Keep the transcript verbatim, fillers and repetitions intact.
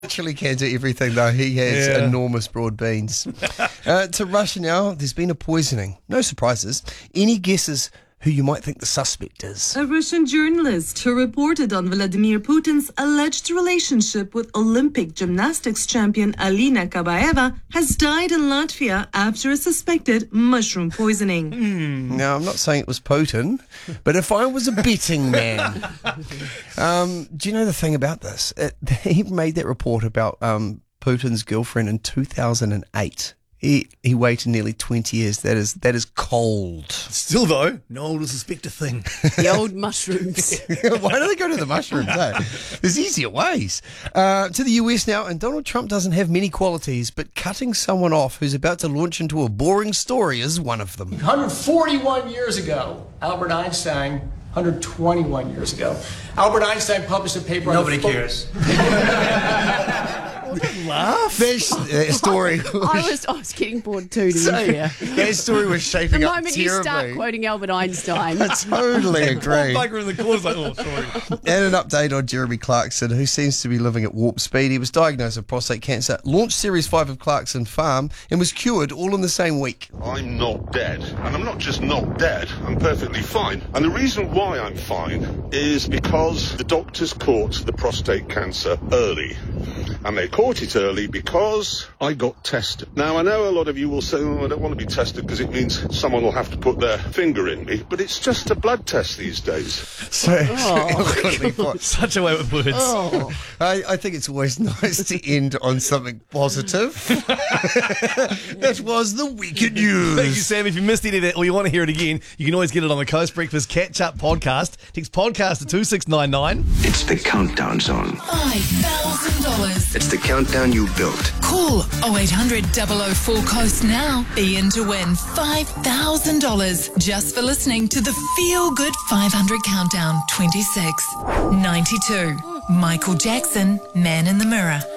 Literally can do everything, though. He has Yeah. enormous broad beans. uh, to Russia now, there's been a poisoning. No surprises. Any guesses who you might think the suspect is? A Russian journalist who reported on Vladimir Putin's alleged relationship with Olympic gymnastics champion Alina Kabaeva has died in Latvia after a suspected mushroom poisoning. Mm. Now, I'm not saying it was Putin, but if I was a betting man... um, do you know the thing about this? It, he made that report about um, Putin's girlfriend in two thousand eight. He he waited nearly twenty years. That is that is cold. Still, though, no one will suspect a thing. The old mushrooms. Why do they go to the mushrooms, eh? There's easier ways. Uh, to the U S now, and Donald Trump doesn't have many qualities, but cutting someone off who's about to launch into a boring story is one of them. one hundred forty-one years ago, Albert Einstein, one hundred twenty-one years ago, Albert Einstein published a paper Nobody on the cares. Laugh. That uh, story. I was I was getting bored too, to be So, fair. that story was shaping The up moment you terribly. start quoting Albert Einstein. I totally agree. Like we're in the corner, like, oh, sorry. And an update on Jeremy Clarkson, who seems to be living at warp speed. He was diagnosed with prostate cancer, launched Series five of Clarkson Farm, and was cured all in the same week. I'm not dead. And I'm not just not dead, I'm perfectly fine. And the reason why I'm fine is because the doctors caught the prostate cancer early. And they caught it early because I got tested. Now, I know a lot of you will say, oh, I don't want to be tested because it means someone will have to put their finger in me. But it's just a blood test these days. So, oh. Such a way with words. Oh. I, I think it's always nice to end on something positive. That was the weekend news. Thank you, Sam. If you missed any of that or you want to hear it again, you can always get it on the Coast Breakfast Catch Up podcast. Text podcast to two six nine nine. It's the countdown song. five thousand dollars. It's the countdown you built. Call oh eight hundred, double oh four, COAST now. Be in to win five thousand dollars just for listening to the Feel Good five hundred Countdown twenty-six ninety-two. Michael Jackson, Man in the Mirror.